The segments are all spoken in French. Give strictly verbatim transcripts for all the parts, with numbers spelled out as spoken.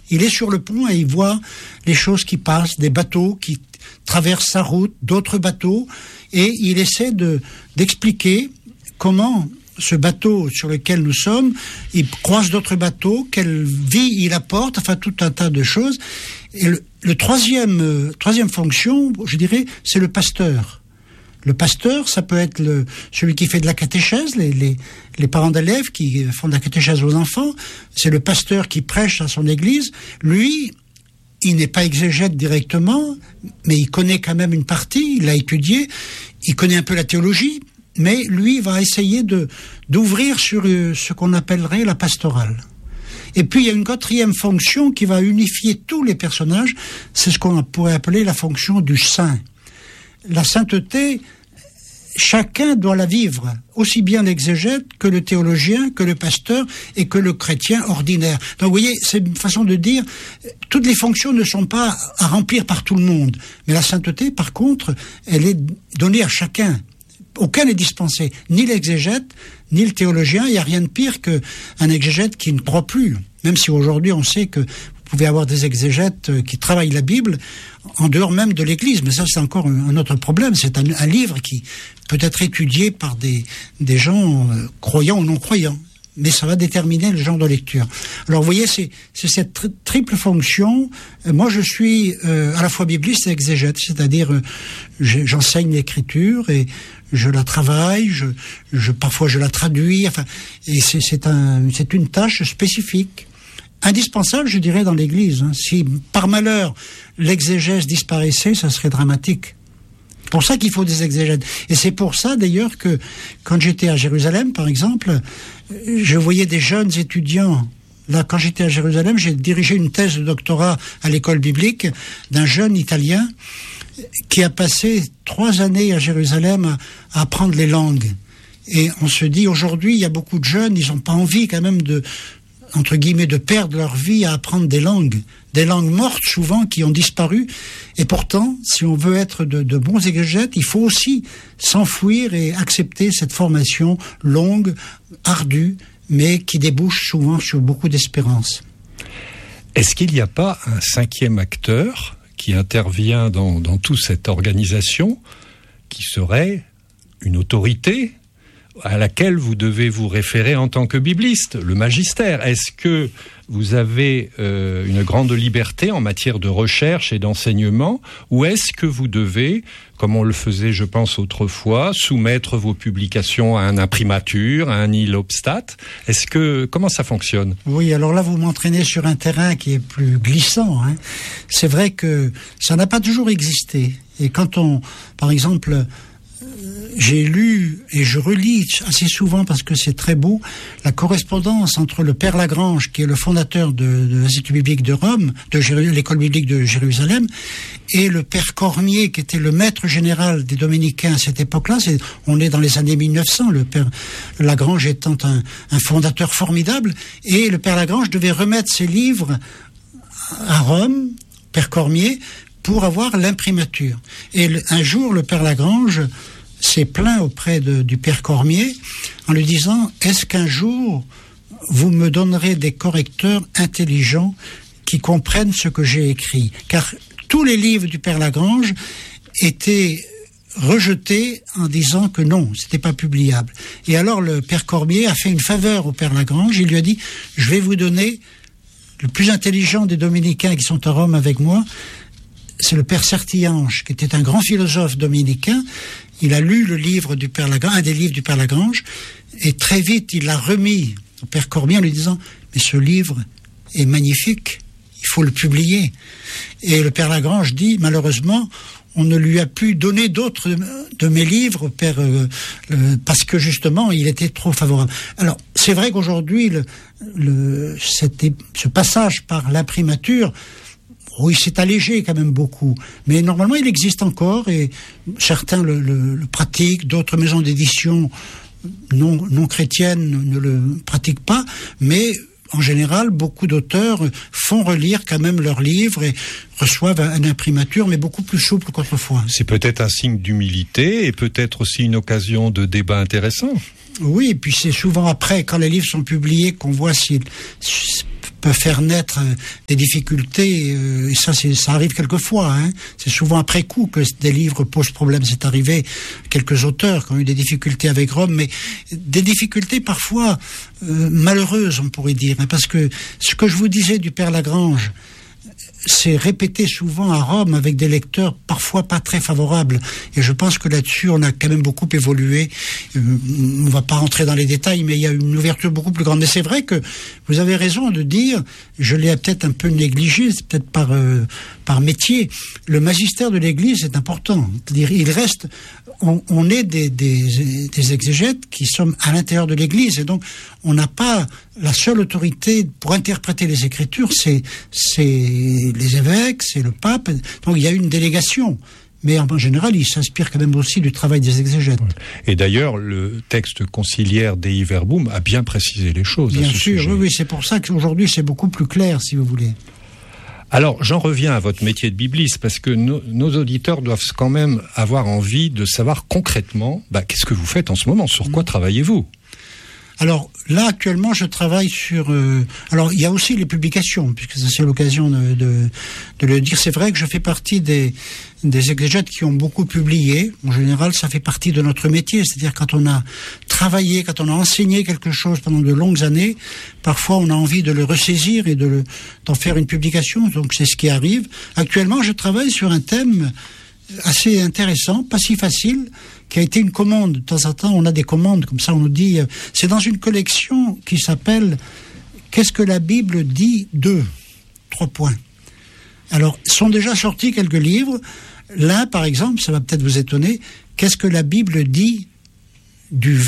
Il est sur le pont et il voit les choses qui passent, des bateaux qui traversent sa route, d'autres bateaux, et il essaie de, d'expliquer comment ce bateau sur lequel nous sommes, il croise d'autres bateaux, quelle vie il apporte, enfin tout un tas de choses. Et le, le troisième, euh, troisième fonction, je dirais, c'est le pasteur. Le pasteur, ça peut être le, celui qui fait de la catéchèse, les, les, les parents d'élèves qui font de la catéchèse aux enfants. C'est le pasteur qui prêche à son église. Lui, il n'est pas exégète directement, mais il connaît quand même une partie, il l'a étudié, il connaît un peu la théologie, mais lui va essayer de, d'ouvrir sur ce qu'on appellerait la pastorale. Et puis il y a une quatrième fonction qui va unifier tous les personnages, c'est ce qu'on pourrait appeler la fonction du saint. La sainteté, chacun doit la vivre, aussi bien l'exégète que le théologien, que le pasteur et que le chrétien ordinaire. Donc vous voyez, c'est une façon de dire, toutes les fonctions ne sont pas à remplir par tout le monde, mais la sainteté, par contre, elle est donnée à chacun. Aucun n'est dispensé, ni l'exégète, ni le théologien. Il n'y a rien de pire qu'un exégète qui ne croit plus, même si aujourd'hui on sait que vous pouvez avoir des exégètes qui travaillent la Bible en dehors même de l'Église. Mais ça, c'est encore un autre problème. C'est un, un livre qui peut être étudié par des, des gens euh, croyants ou non croyants. Mais ça va déterminer le genre de lecture. Alors, vous voyez, c'est, c'est cette tri- triple fonction. Euh, moi, je suis euh, à la fois bibliste et exégète. C'est-à-dire, euh, j'enseigne l'écriture et je la travaille, je, je, parfois je la traduis. Enfin, et c'est, c'est, un, c'est une tâche spécifique. Indispensable, je dirais, dans l'Église. Hein. Si, par malheur, l'exégèse disparaissait, ça serait dramatique. C'est pour ça qu'il faut des exégètes. Et c'est pour ça, d'ailleurs, que quand j'étais à Jérusalem, par exemple, je voyais des jeunes étudiants. Là, quand j'étais à Jérusalem, j'ai dirigé une thèse de doctorat à l'école biblique d'un jeune Italien qui a passé trois années à Jérusalem à, à apprendre les langues. Et on se dit, aujourd'hui, il y a beaucoup de jeunes, ils n'ont pas envie quand même de... entre guillemets, de perdre leur vie à apprendre des langues, des langues mortes souvent qui ont disparu. Et pourtant, si on veut être de, de bons exégètes, il faut aussi s'enfouir et accepter cette formation longue, ardue, mais qui débouche souvent sur beaucoup d'espérance. Est-ce qu'il n'y a pas un cinquième acteur qui intervient dans, dans toute cette organisation, qui serait une autorité à laquelle vous devez vous référer en tant que bibliste, le magistère? Est-ce que vous avez euh, une grande liberté en matière de recherche et d'enseignement, ou est-ce que vous devez, comme on le faisait, je pense, autrefois, soumettre vos publications à un imprimatur, à un I L O B S T A T? Est-ce que, comment ça fonctionne? Oui, alors là, vous m'entraînez sur un terrain qui est plus glissant, hein. C'est vrai que ça n'a pas toujours existé. Et quand on, par exemple, j'ai lu et je relis assez souvent parce que c'est très beau la correspondance entre le Père Lagrange, qui est le fondateur de, de l'Institut biblique de Rome, de Jéru- l'école biblique de Jérusalem, et le Père Cormier, qui était le maître général des Dominicains à cette époque-là. C'est, on est dans les années mille neuf cents, le Père Lagrange étant un, un fondateur formidable, et le Père Lagrange devait remettre ses livres à Rome, Père Cormier, pour avoir l'imprimature. Et le, un jour, le Père Lagrange s'est plaint auprès de, du Père Cormier en lui disant « Est-ce qu'un jour vous me donnerez des correcteurs intelligents qui comprennent ce que j'ai écrit ?» Car tous les livres du Père Lagrange étaient rejetés en disant que non, c'était pas publiable. Et alors le Père Cormier a fait une faveur au Père Lagrange, il lui a dit « Je vais vous donner le plus intelligent des dominicains qui sont à Rome avec moi ». C'est le Père Sertillange, qui était un grand philosophe dominicain. Il a lu le livre du Père Lagrange, un des livres du Père Lagrange, et très vite, il l'a remis au Père Cormier en lui disant « Mais ce livre est magnifique, il faut le publier. » Et le Père Lagrange dit « Malheureusement, on ne lui a pu donner d'autres de mes livres au Père, euh, euh, parce que justement, il était trop favorable. » Alors, c'est vrai qu'aujourd'hui, le, le, cette, ce passage par l'imprimature, oui, c'est allégé quand même beaucoup. Mais normalement, il existe encore et certains le, le, le pratiquent, d'autres maisons d'édition non, non chrétiennes ne le pratiquent pas. Mais en général, beaucoup d'auteurs font relire quand même leurs livres et reçoivent un, un imprimature, mais beaucoup plus souple qu'autrefois. C'est peut-être un signe d'humilité et peut-être aussi une occasion de débat intéressant. Oui, et puis c'est souvent après, quand les livres sont publiés, qu'on voit si... peut faire naître des difficultés, euh, et ça, c'est, ça arrive quelquefois. Hein. C'est souvent après coup que des livres posent problème. C'est arrivé quelques auteurs qui ont eu des difficultés avec Rome, mais des difficultés parfois euh, malheureuses, on pourrait dire. Parce que ce que je vous disais du Père Lagrange, c'est répété souvent à Rome avec des lecteurs parfois pas très favorables. Et je pense que là-dessus, on a quand même beaucoup évolué. Euh, on ne va pas rentrer dans les détails, mais il y a une ouverture beaucoup plus grande. Mais c'est vrai que vous avez raison de dire, je l'ai peut-être un peu négligé, c'est peut-être par, euh, par métier, le magistère de l'Église est important. C'est-à-dire, il reste, on, on est des, des, des exégètes qui sommes à l'intérieur de l'Église. Et donc, on n'a pas la seule autorité pour interpréter les Écritures, c'est, c'est les évêques, c'est le pape. Donc il y a une délégation. Mais en général, il s'inspire quand même aussi du travail des exégètes. Et d'ailleurs, le texte conciliaire Dei Verbum a bien précisé les choses. Bien à ce sûr, sujet. oui, oui, c'est pour ça qu'aujourd'hui c'est beaucoup plus clair, si vous voulez. Alors, j'en reviens à votre métier de bibliste, parce que no, nos auditeurs doivent quand même avoir envie de savoir concrètement, bah, qu'est-ce que vous faites en ce moment, sur quoi travaillez-vous ? Alors là, actuellement, je travaille sur... Euh, alors, il y a aussi les publications, puisque c'est l'occasion de, de, de le dire. C'est vrai que je fais partie des, des exégètes qui ont beaucoup publié. En général, ça fait partie de notre métier. C'est-à-dire, quand on a travaillé, quand on a enseigné quelque chose pendant de longues années, parfois on a envie de le ressaisir et de le, d'en faire une publication. Donc, c'est ce qui arrive. Actuellement, je travaille sur un thème assez intéressant, pas si facile, qui a été une commande. De temps en temps, on a des commandes, comme ça on nous dit... Euh, c'est dans une collection qui s'appelle « Qu'est-ce que la Bible dit de ?» Trois points. Alors, sont déjà sortis quelques livres. L'un, par exemple, ça va peut-être vous étonner, « Qu'est-ce que la Bible dit du vin ?»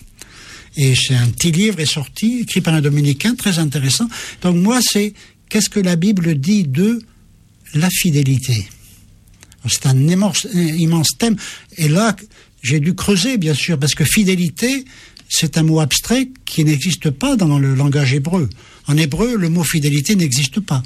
Et c'est un petit livre est sorti, écrit par un dominicain, très intéressant. Donc moi, c'est « Qu'est-ce que la Bible dit de la fidélité ?» C'est un immense, immense thème. Et là, j'ai dû creuser, bien sûr, parce que fidélité, c'est un mot abstrait qui n'existe pas dans le langage hébreu. En hébreu, le mot fidélité n'existe pas.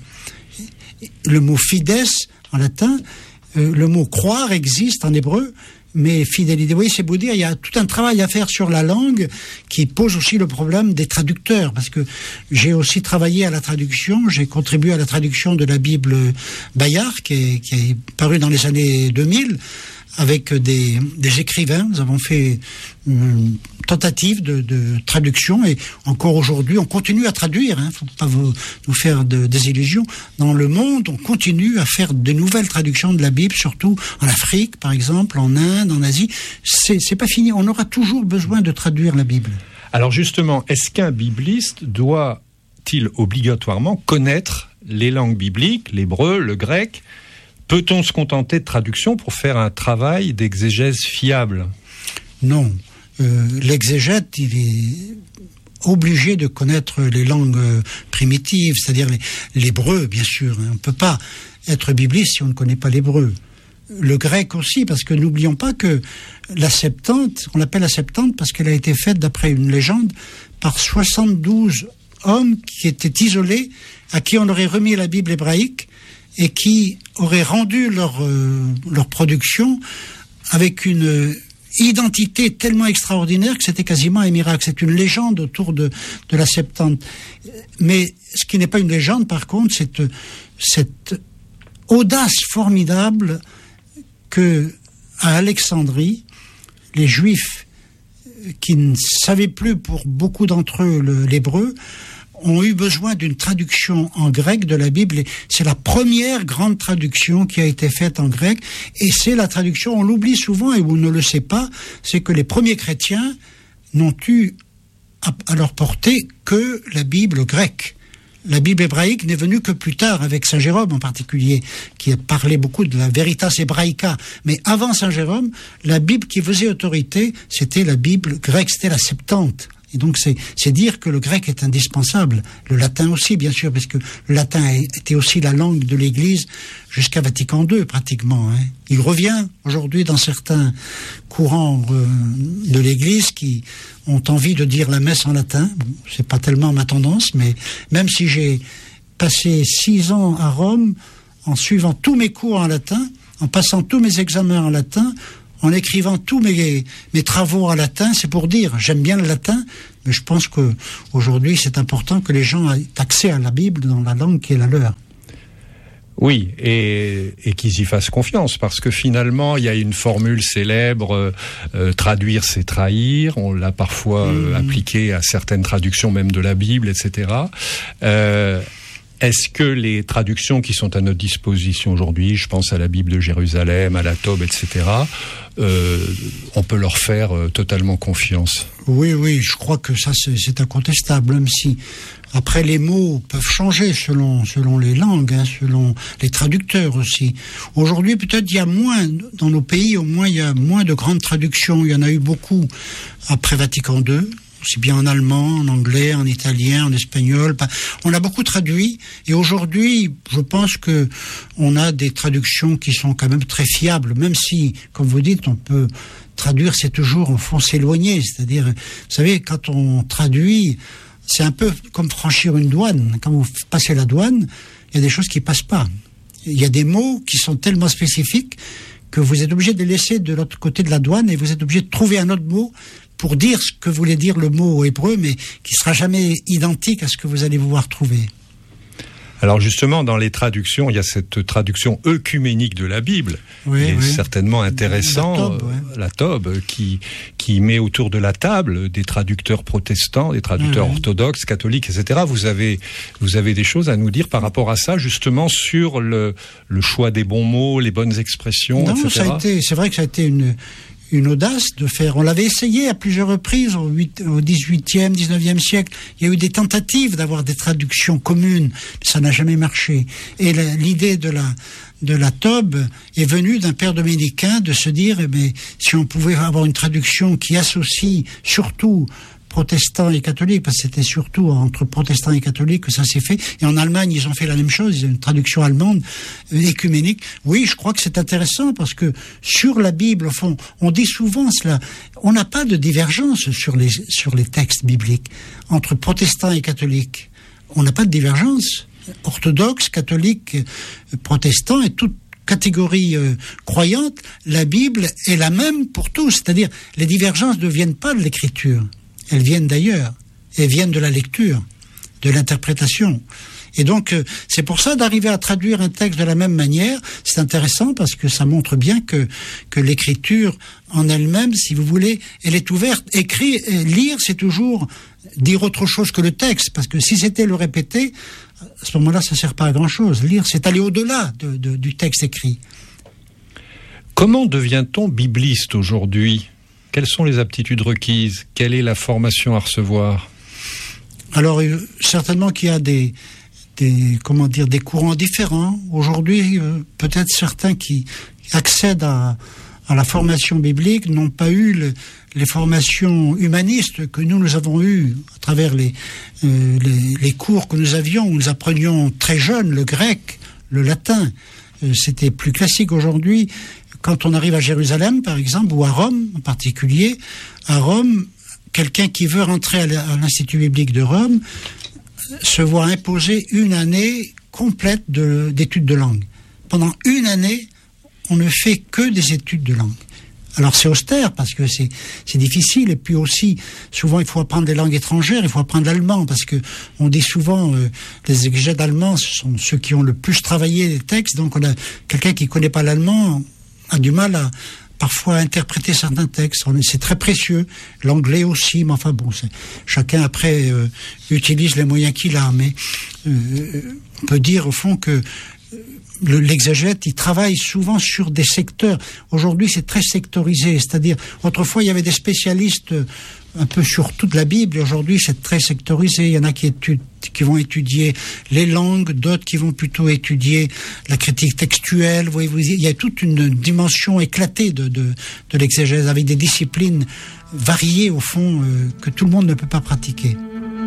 Le mot fides, en latin, euh, le mot croire existe en hébreu, mais fidélité, oui, c'est beau dire, il y a tout un travail à faire sur la langue qui pose aussi le problème des traducteurs, parce que j'ai aussi travaillé à la traduction, j'ai contribué à la traduction de la Bible Bayard, qui est, qui est parue dans les années deux mille, avec des, des écrivains. Nous avons fait une tentative de, de traduction et encore aujourd'hui, on continue à traduire. Il hein, ne faut pas vous, nous faire de, des illusions. Dans le monde, on continue à faire de nouvelles traductions de la Bible, surtout en Afrique, par exemple, en Inde, en Asie. C'est, c'est pas fini. On aura toujours besoin de traduire la Bible. Alors justement, est-ce qu'un bibliste doit-il obligatoirement connaître les langues bibliques, l'hébreu, le grec ? Peut-on se contenter de traduction pour faire un travail d'exégèse fiable ? Non. Euh, l'exégète, il est obligé de connaître les langues primitives, c'est-à-dire les, l'hébreu, bien sûr. On ne peut pas être bibliste si on ne connaît pas l'hébreu. Le grec aussi, parce que n'oublions pas que la Septante, on l'appelle la Septante parce qu'elle a été faite, d'après une légende, par soixante-douze hommes qui étaient isolés, à qui on aurait remis la Bible hébraïque, et qui auraient rendu leur, euh, leur production avec une identité tellement extraordinaire que c'était quasiment un miracle. C'est une légende autour de, de la Septante. Mais ce qui n'est pas une légende, par contre, c'est cette audace formidable que, à Alexandrie, les Juifs, qui ne savaient plus pour beaucoup d'entre eux le, l'hébreu, ont eu besoin d'une traduction en grec de la Bible. C'est la première grande traduction qui a été faite en grec, et c'est la traduction, on l'oublie souvent et on ne le sait pas, c'est que les premiers chrétiens n'ont eu à, à leur portée que la Bible grecque. La Bible hébraïque n'est venue que plus tard, avec Saint Jérôme en particulier, qui a parlé beaucoup de la Veritas Hebraica. Mais avant Saint Jérôme, la Bible qui faisait autorité, c'était la Bible grecque, c'était la Septante. Et donc c'est, c'est dire que le grec est indispensable, le latin aussi bien sûr, parce que le latin était aussi la langue de l'Église jusqu'à Vatican deux pratiquement. Hein. Il revient aujourd'hui dans certains courants euh, de l'Église qui ont envie de dire la messe en latin. Bon, c'est pas tellement ma tendance, mais même si j'ai passé six ans à Rome en suivant tous mes cours en latin, en passant tous mes examens en latin, en écrivant tous mes, mes travaux en latin, c'est pour dire, j'aime bien le latin, Mais je pense qu'aujourd'hui, c'est important que les gens aient accès à la Bible dans la langue qui est la leur. Oui, et, et qu'ils y fassent confiance, parce que finalement, il y a une formule célèbre, euh, traduire c'est trahir, on l'a parfois euh, mmh. appliqué à certaines traductions même de la Bible, et cetera. Euh, est-ce que les traductions qui sont à notre disposition aujourd'hui, je pense à la Bible de Jérusalem, à la Tob, et cetera, euh, on peut leur faire euh, totalement confiance? Oui, oui, je crois que ça c'est, c'est incontestable, même si... Après, les mots peuvent changer selon selon les langues, hein, selon les traducteurs aussi. Aujourd'hui, peut-être il y a moins, dans nos pays, au moins il y a moins de grandes traductions. Il y en a eu beaucoup après Vatican deux, aussi bien en allemand, en anglais, en italien, en espagnol. On a beaucoup traduit, et aujourd'hui, je pense que on a des traductions qui sont quand même très fiables, même si, comme vous dites, on peut traduire, c'est toujours au fond s'éloigner. C'est-à-dire, vous savez, quand on traduit, c'est un peu comme franchir une douane. Quand vous passez la douane, il y a des choses qui passent pas. Il y a des mots qui sont tellement spécifiques que vous êtes obligé de les laisser de l'autre côté de la douane et vous êtes obligé de trouver un autre mot pour dire ce que voulait dire le mot hébreu, mais qui sera jamais identique à ce que vous allez pouvoir trouver. Alors justement, dans les traductions, il y a cette traduction œcuménique de la Bible, oui, qui est oui. certainement intéressant, la Tob, ouais. la Tob, qui qui met autour de la table des traducteurs protestants, des traducteurs oui, orthodoxes, catholiques, et cetera. Vous avez vous avez des choses à nous dire par rapport à ça, justement sur le le choix des bons mots, les bonnes expressions, non, et cetera. Ça a été, c'est vrai que ça a été une une audace de faire. On l'avait essayé à plusieurs reprises au, huit, au dix-huitième, dix-neuvième siècle. Il y a eu des tentatives d'avoir des traductions communes. Ça n'a jamais marché. Et la, l'idée de la, de la Tob est venue d'un père dominicain de se dire, eh bien, si on pouvait avoir une traduction qui associe surtout protestants et catholiques, parce que c'était surtout entre protestants et catholiques que ça s'est fait. Et en Allemagne, ils ont fait la même chose, ils ont une traduction allemande écuménique. Oui, je crois que c'est intéressant parce que sur la Bible, au fond, on dit souvent cela, on n'a pas de divergence sur les, sur les textes bibliques entre protestants et catholiques. On n'a pas de divergence. Orthodoxes, catholiques, protestants et toute catégorie euh, croyante, la Bible est la même pour tous. C'est-à-dire, les divergences ne viennent pas de l'écriture. Elles viennent d'ailleurs, elles viennent de la lecture, de l'interprétation. Et donc, euh, c'est pour ça d'arriver à traduire un texte de la même manière, c'est intéressant parce que ça montre bien que, que l'écriture en elle-même, si vous voulez, elle est ouverte. Écrire, lire, c'est toujours dire autre chose que le texte, parce que si c'était le répéter, à ce moment-là, ça ne sert pas à grand-chose. Lire, c'est aller au-delà de, de, du texte écrit. Comment devient-on bibliste aujourd'hui ? Quelles sont les aptitudes requises ? Quelle est la formation à recevoir ? Alors, euh, certainement qu'il y a des, des, comment dire, des courants différents. Aujourd'hui, euh, peut-être certains qui accèdent à, à la formation biblique n'ont pas eu le, les formations humanistes que nous, nous avons eues à travers les, euh, les, les cours que nous avions, où nous apprenions très jeunes le grec, le latin. Euh, c'était plus classique aujourd'hui. Quand on arrive à Jérusalem, par exemple, ou à Rome en particulier, à Rome, quelqu'un qui veut rentrer à l'Institut biblique de Rome se voit imposer une année complète de, d'études de langue. Pendant une année, on ne fait que des études de langue. Alors c'est austère parce que c'est, c'est difficile, et puis aussi, souvent il faut apprendre des langues étrangères, il faut apprendre l'allemand, parce que on dit souvent, euh, les exégètes allemands, ce sont ceux qui ont le plus travaillé les textes, donc on a quelqu'un qui ne connaît pas l'allemand, a du mal à parfois interpréter certains textes. C'est très précieux. L'anglais aussi, mais enfin bon, c'est, chacun après euh, utilise les moyens qu'il a. Mais euh, on peut dire au fond que le, l'exégète, il travaille souvent sur des secteurs. Aujourd'hui, c'est très sectorisé. C'est-à-dire, autrefois, il y avait des spécialistes un peu sur toute la Bible. Aujourd'hui, c'est très sectorisé. Il y en a qui, étudient, qui vont étudier les langues, d'autres qui vont plutôt étudier la critique textuelle. Vous voyez, il y a toute une dimension éclatée de, de, de l'exégèse, avec des disciplines variées, au fond, euh, que tout le monde ne peut pas pratiquer.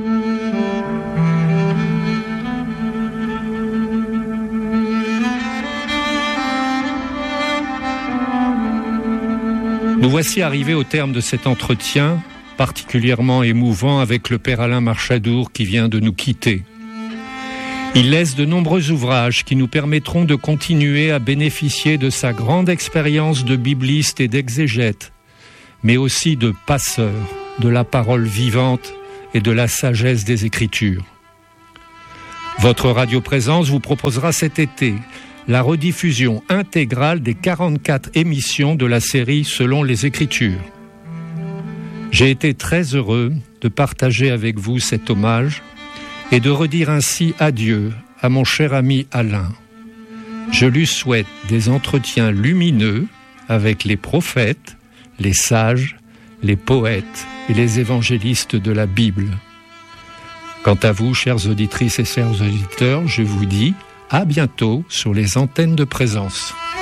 Nous voici arrivés au terme de cet entretien particulièrement émouvant avec le père Alain Marchadour qui vient de nous quitter. Il laisse de nombreux ouvrages qui nous permettront de continuer à bénéficier de sa grande expérience de bibliste et d'exégète, mais aussi de passeur de la parole vivante et de la sagesse des Écritures. Votre Radio Présence vous proposera cet été la rediffusion intégrale des quarante-quatre émissions de la série Selon les Écritures. J'ai été très heureux de partager avec vous cet hommage et de redire ainsi adieu à mon cher ami Alain. Je lui souhaite des entretiens lumineux avec les prophètes, les sages, les poètes et les évangélistes de la Bible. Quant à vous, chères auditrices et chers auditeurs, je vous dis à bientôt sur les antennes de Présence.